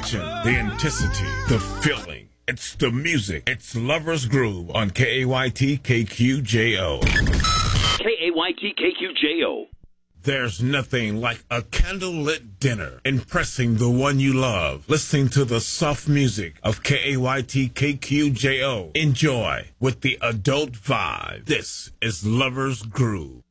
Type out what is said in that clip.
passion, the intensity, the feeling. It's the music. It's Lover's Groove on KAYT KQJO. KAYT KQJO. There's nothing like a candlelit dinner, impressing the one you love, listening to the soft music of KAYT KQJO. Enjoy with the adult vibe. This is Lover's Groove.